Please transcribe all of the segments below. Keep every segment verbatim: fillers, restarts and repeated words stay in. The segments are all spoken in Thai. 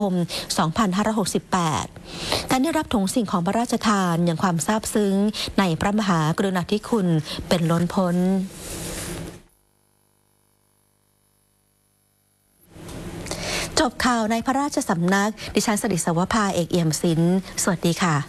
สองพันห้าร้อยหกสิบแปด การได้รับถุงสิ่งของพระราชทานอย่างความซาบซึ้งในพระมหากรุณาธิคุณเป็นล้นพ้นจบข่าวในพระราชสำนักดิฉันสริศวภาเอกเอี่ยมศิลป์สวัสดีค่ะ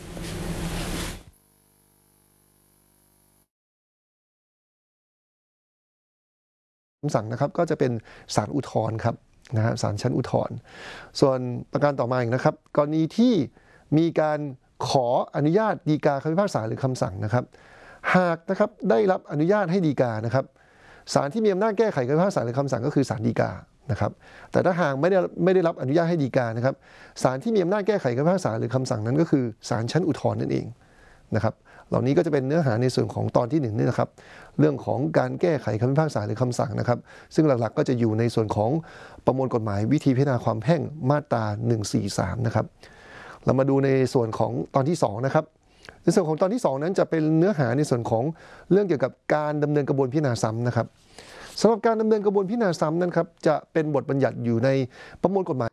คำสั่งนะครับก็จะเป็นศาลอุทธรณ์ครับนะฮะศาลชั้นอุทธรณ์ส่วนประการต่อมาอีกนะครับกรณีที่มีการขออนุญาตฎีกาคำพิพากษาหรือคำสั่งนะครับหากนะครับได้รับอนุญาตให้ฎีกานะครับศาลที่มีอำนาจแก้ไขคำพิพากษาหรือคำสั่งก็คือศาลฎีกานะครับแต่ถ้าหากไม่ได้ไม่ได้รับอนุญาตให้ฎีกานะครับศาลที่มีอำนาจแก้ไขคำพิพากษาหรือคำสั่งนั้นก็คือศาลชั้นอุทธรณ์นั่นเองนะครับเหล่านี้ก็จะเป็นเนื้อหาในส่วนของตอนที่หนึ่งนี่นะครับเรื่องของการแก้ไขคำพิพากษาหรือคำสั่งนะครับซึ่งหลักๆก็จะอยู่ในส่วนของประมวลกฎหมายวิธีพิจารณาความแพ่งมาตราหนึ่งสี่สามนะครับเรามาดูในส่วนของตอนที่สองนะครับในส่วนของตอนที่สองนั้นจะเป็นเนื้อหาในส่วนของเรื่องเกี่ยวกับการดำเนินกระบวนพิจารณาซ้ำนะครับสำหรับการดำเนินกระบวนพิจารณาซ้ำนั้นครับจะเป็นบทบัญญัติอยู่ในประมวลกฎหมาย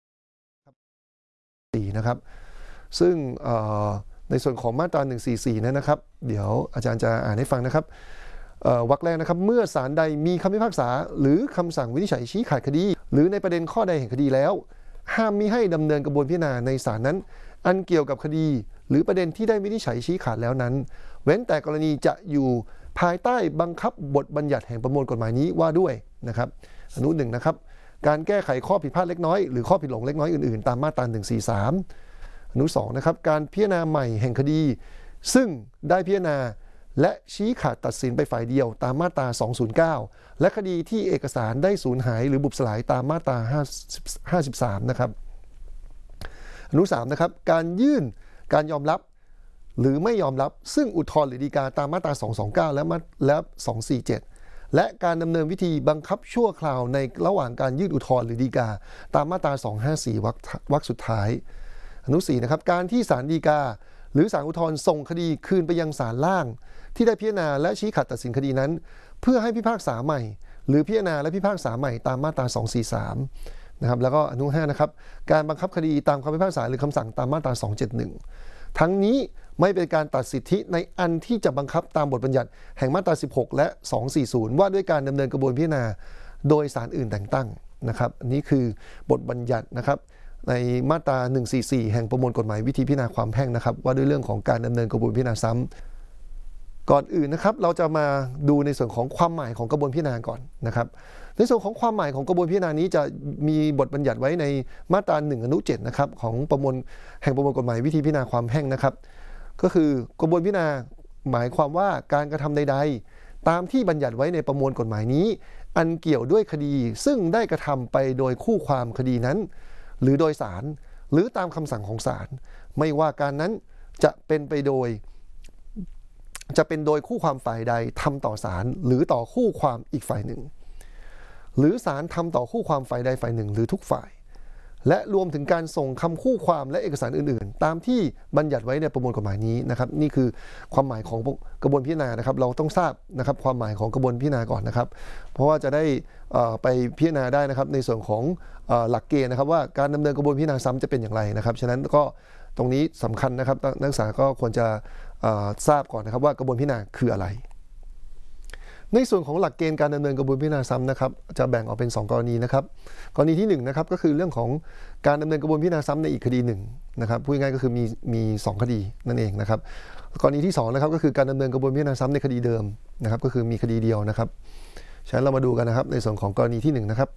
สี่นะครับซึ่งในส่วนของมาตราหนึ่งสี่สี่นั้นนะครับเดี๋ยวอาจารย์จะอ่านให้ฟังนะครับวรรคแรกนะครับเมื่อศาลใดมีคำพิพากษาหรือคำสั่งวินิจฉัยชี้ขาดคดีหรือในประเด็นข้อใดแห่งคดีแล้วห้ามมิให้ดำเนินกระบวนพิจารณาในศาลนั้นอันเกี่ยวกับคดีหรือประเด็นที่ได้วินิจฉัยชี้ขาดแล้วนั้นเว้นแต่กรณีจะอยู่ภายใต้บังคับบทบัญญัติแห่งประมวลกฎหมายนี้ว่าด้วยนะครับอนุหนึ่งนะครับการแก้ไขข้อผิดพลาดเล็กน้อยหรือข้อผิดหลงเล็กน้อยอื่นๆตามมาตราหนึ่งสี่สามอนุสองนะครับการพิจารณาใหม่แห่งคดีซึ่งได้พิจารณาและชี้ขาดตัดสินไปฝ่ายเดียวตามมาตราสองศูนย์เก้าและคดีที่เอกสารได้สูญหายหรือบุบสลายตามมาตราห้าสิบสามนะครับอนุสามนะครับการยื่นการยอมรับหรือไม่ยอมรับซึ่งอุทธรณ์หรือฎีกาตามมาตราสองสองเก้าและและสองสี่เจ็ดและการดำเนินวิธีบังคับชั่วคราวในระหว่างการยื่นอุทธรณ์หรือฎีกาตามมาตราสองห้าสี่วรรควรรคสุดท้ายอนุสี่นะครับการที่ศาลฎีกาหรือศาลอุทธรณ์ส่งคดีคืนไปยังศาลล่างที่ได้พิจารณาและชี้ขาดตัดสินคดีนั้นเพื่อให้พิพากษาใหม่หรือพิจารณาและพิพากษาใหม่ตามมาตราสองสี่สามนะครับแล้วก็อนุห้านะครับการบังคับคดีตามคำพิพากษาหรือคำสั่งตามมาตราสองเจ็ดหนึ่งทั้งนี้ไม่เป็นการตัดสิทธิในอันที่จะบังคับตามบทบัญญัติแห่งมาตราสิบหกและสองสี่ศูนย์ว่าด้วยการดำเนินกระบวนพิจารณาโดยศาลอื่นแต่งตั้งนะครับอันนี้คือบทบัญญัตินะครับในมาตราหนึ่งสี่สี่แห่งประมวลกฎหมายวิธีพิจารณาความแพ่งนะครับว่าด้วยเรื่องของการดำเนินกระบวนพิจารณาซ้ำก่อนอื่นนะครับเราจะมาดูในส่วนของความหมายของกระบวนพิจารณาก่อนนะครับในส่วนของความหมายของกระบวนพิจารณานี้จะมีบทบัญญัติไว้ในมาตราหนึ่งอนุเจ็ดนะครับของประมวลแห่งประมวลกฎหมายวิธีพิจารณาความแพ่งนะครับก็คือกระบวนพิจารณาหมายความว่าการกระทำใดๆตามที่บัญญัติไว้ในประมวลกฎหมายนี้อันเกี่ยวด้วยคดีซึ่งได้กระทำไปโดยคู่ความคดีนั้นหรือโดยศาลหรือตามคำสั่งของศาลไม่ว่าการนั้นจะเป็นไปโดยจะเป็นโดยคู่ความฝ่ายใดทำต่อศาลหรือต่อคู่ความอีกฝ่ายหนึ่งหรือศาลทำต่อคู่ความฝ่ายใดฝ่ายหนึ่งหรือทุกฝ่ายและรวมถึงการส่งคำคู่ความและเอกสารอื่นๆตามที่บัญญัติไว้ในประมวลกฎหมายนี้นะครับนี่คือความหมายของกระบวนพิจารณานะครับเราต้องทราบนะครับความหมายของกระบวนพิจารณาก่อนนะครับเพราะว่าจะได้ไปพิจารณาได้นะครับในส่วนของหลักเกณฑ์นะครับว่าการดำเนินกระบวนพิจารณาซ้ำจะเป็นอย่างไรนะครับฉะนั้นก็ตรงนี้สำคัญนะครับนักศึกษาก็ควรจะทราบก่อนนะครับว่ากระบวนพิจารณาคืออะไรในส่วนของหลักเกณฑ์การดำเนินกระบวนพิจารณาซ้ำนะครับจะแบ่งออกเป็นสองกรณีนะครับกรณีที่หนึ่งนะครับก็คือเรื่องของการดำเนินกระบวนพิจารณาซ้ำในอีกคดีหนึ่งนะครับพูดง่ายๆก็คือมีมีสองคดีนั่นเองนะครับกรณีที่สองนะครับก็คือการดำเนินกระบวนพิจารณาซ้ำในคดีเดิมนะครับก็คือมีคดีเดียวนะครับฉะนั้นเรามาดูกันนะครับในส่วนของกรณีที่หนึ่งนะครับ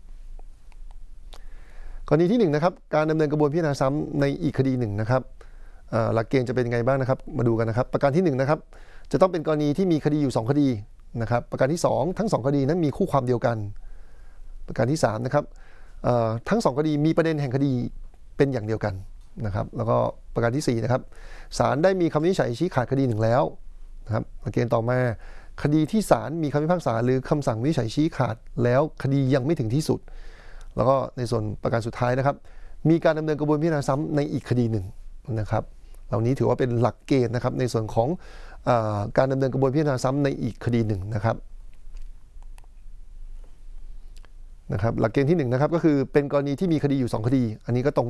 กรณีที่หนึ่งนะครับการดำเนินกระบวนพิจารณาซ้ำในอีกคดีหนึ่งนะครับหลักเกณฑ์จะเป็นยังไงบ้างนะครับมาดูกันนะครับประการที่หนึ่งนะครับจะต้องเป็นกรณีที่มีคดีอยู่สองคดีนะครับประการที่สองทั้งสองคดีนั้นมีคู่ความเดียวกันประการที่สามนะครับทั้งสองคดีมีประเด็นแห่งคดีเป็นอย่างเดียวกันนะครับแล้วก็ประการที่สี่นะครับศาลได้มีคำวินิจฉัยชี้ขาดคดีหนึ่งแล้วนะครับหลักเกณฑ์ต่อมาคดีที่ศาลมีคำพิพากษาหรือคำสั่งวินิจฉัยชี้ขาดแล้วคดียังไม่ถึงที่สุดแล้วก็ในส่วนประการสุดท้ายนะครับมีการดำเนินกระบวนพิจารณาซ้ำในอีกคดีหนึ่งนะครับเหล่านี้ถือว่าเป็นหลักเกณฑ์นะครับในส่วนของการดำเนินกระบวนพิจารณาซ้ำในอีกคดีหนึ่งนะครับนะครับหลักเกณฑ์ที่หนึ่งนะครับก็คือเป็นกรณีที่มีคดีอยู่สองคดีอันนี้ก็ตรง